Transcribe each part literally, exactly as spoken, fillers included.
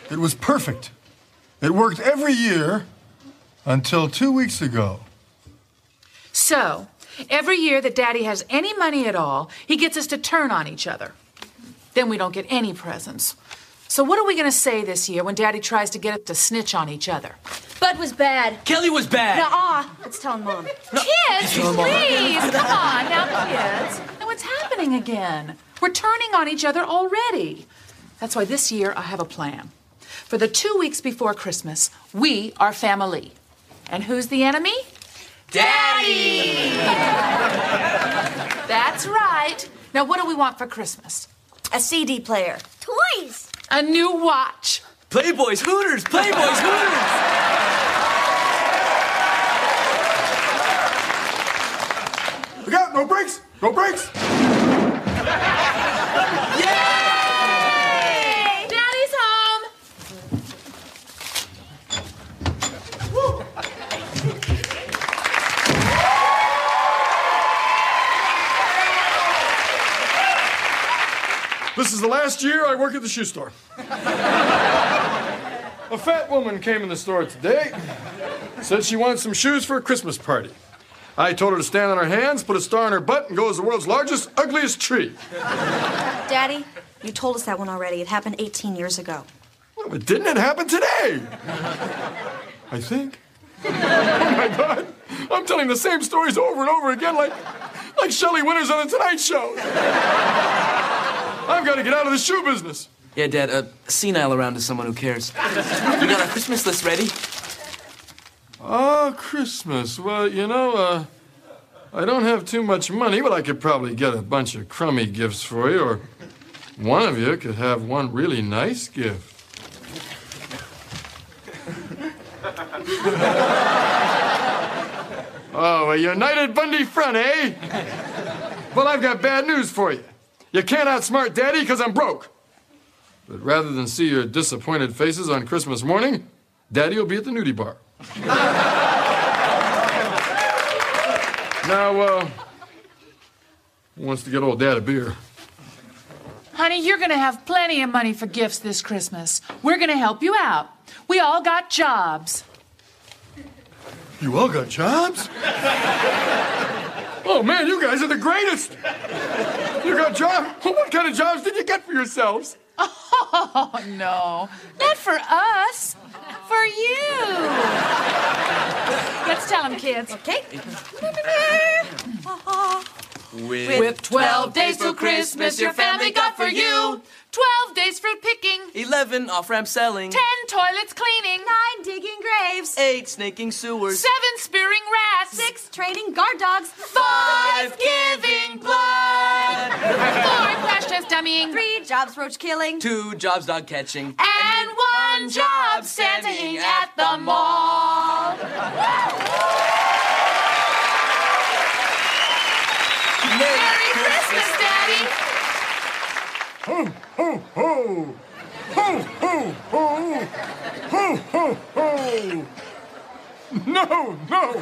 It was perfect. It worked every year until two weeks ago. So, every year that Daddy has any money at all, he gets us to turn on each other. Then we don't get any presents. So what are we going to say this year when Daddy tries to get us to snitch on each other? Bud was bad. Kelly was bad. Nuh-uh. Let's tell Mom. No. Kids, please, come on now, kids. Now, what's happening again? We're turning on each other already. That's why this year I have a plan. For the two weeks before Christmas, we are family. And who's the enemy? Daddy! That's right. Now, what do we want for Christmas? A C D player. Toys! A new watch. Playboys, Hooters! Playboys, Hooters! Look out, no brakes! No brakes! Yay! Daddy's home! This is the last year I work at the shoe store. A fat woman came in the store today, said she wanted some shoes for a Christmas party. I told her to stand on her hands, put a star on her butt, and go as the world's largest, ugliest tree. Daddy, you told us that one already. It happened eighteen years ago. Well, but didn't it happen today? I think. Oh, my God. I'm telling the same stories over and over again like, like Shelley Winters on The Tonight Show. I've got to get out of the shoe business. Yeah, Dad, uh, senile around is someone who cares. We got our Christmas list ready. Oh, Christmas. Well, you know, uh, I don't have too much money, but I could probably get a bunch of crummy gifts for you, or one of you could have one really nice gift. Oh, a United Bundy front, eh? Well, I've got bad news for you. You can't outsmart Daddy because I'm broke. But rather than see your disappointed faces on Christmas morning, Daddy will be at the nudie bar. Now, uh, who wants to get old Dad a beer? Honey, you're going to have plenty of money for gifts this Christmas. We're going to help you out. We all got jobs. You all got jobs? Oh, man, you guys are the greatest. You got jobs? What kind of jobs did you get for yourselves? Oh, no. Not for us. For you. Let's tell them, kids. Okay? With, With twelve days till Christmas, your family got for you. Twelve days fruit picking. eleven off-ramp selling. Ten toilets cleaning. Nine digging graves. Eight snaking sewers. Seven spearing rats. Six training guard dogs. Five giving blood. Four crash test dummying. Three jobs roach killing. Two jobs dog catching. And one job standing at the mall. Merry Christmas, Daddy. Ho, ho, ho! Ho, ho, ho! Ho, ho, ho! No, no, no!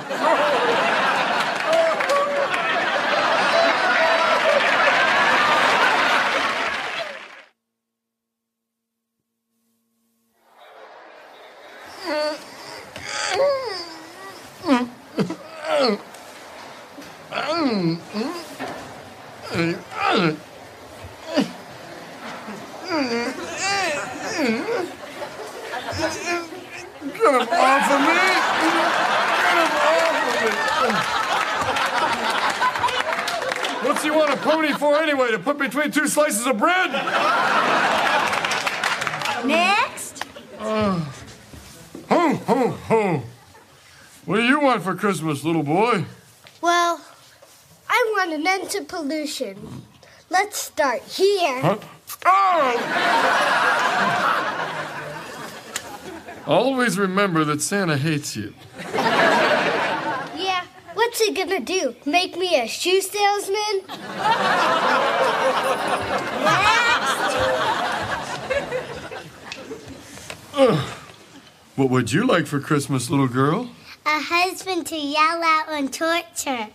Get him off of me! Get him off of me! What's he want a pony for anyway? To put between two slices of bread? Next. Uh, ho, ho, ho! What do you want for Christmas, little boy? Well, I want an end to pollution. Let's start here. Huh? Oh! Always remember that Santa hates you. Yeah, what's he gonna do? Make me a shoe salesman? Next. Uh, what would you like for Christmas, little girl? A husband to yell at and torture.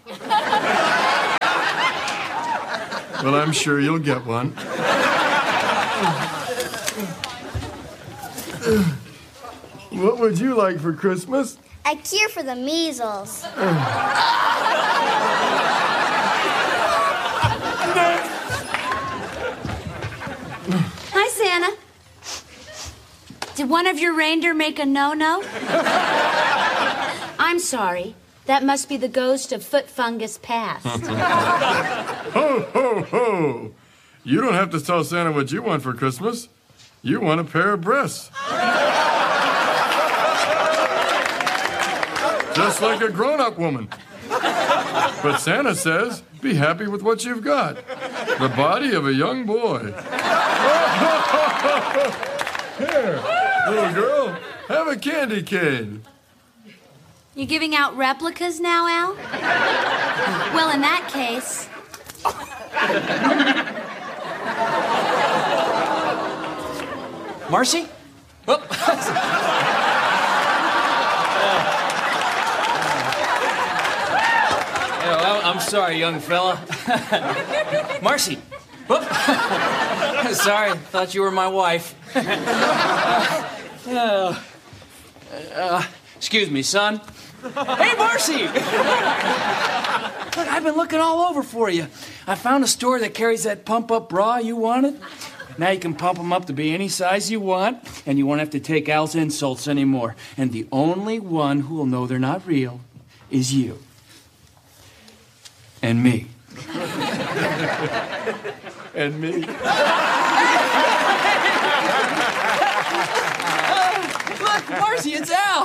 Well, I'm sure you'll get one. What would you like for Christmas? A cure for the measles. Hi, Santa. Did one of your reindeer make a no-no? I'm sorry. That must be the ghost of foot fungus past. Ho, ho, ho! You don't have to tell Santa what you want for Christmas. You want a pair of breasts. Just like a grown-up woman. But Santa says, be happy with what you've got. The body of a young boy. Here, little girl, have a candy cane. You giving out replicas now, Al? Well, in that case... Marcy? Oh. Oh, I'm sorry, young fella. Marcy. Whoop. Sorry, thought you were my wife. uh, uh, excuse me, son. Hey, Marcy! Look, I've been looking all over for you. I found a store that carries that pump-up bra you wanted. Now you can pump them up to be any size you want, and you won't have to take Al's insults anymore. And the only one who will know they're not real is you. And me. And me. Look, Marcy, it's Al.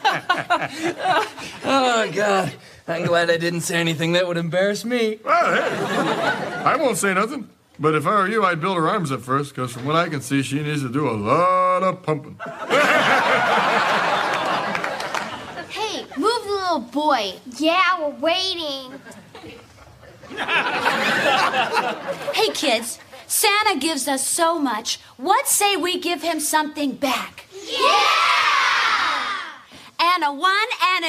Oh, God. I'm glad I didn't say anything that would embarrass me. Well, hey, I won't say nothing. But if I were you, I'd build her arms up first, because from what I can see, she needs to do a lot of pumping. Hey, move the little boy. Yeah, we're waiting. Hey, kids, Santa gives us so much. What say we give him something back? Yeah! And a one and a